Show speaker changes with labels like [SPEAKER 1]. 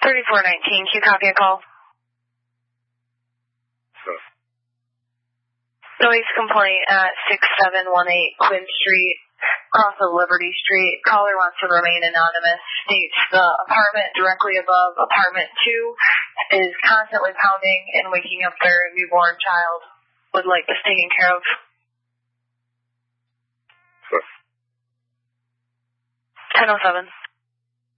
[SPEAKER 1] 3419, Q copy a call. Noise complaint at 6718 Quinn Street, off of Liberty Street. Caller wants to remain anonymous. States the apartment directly above apartment 2 is constantly pounding and waking up their newborn child. Would like this taken care of. 10:07.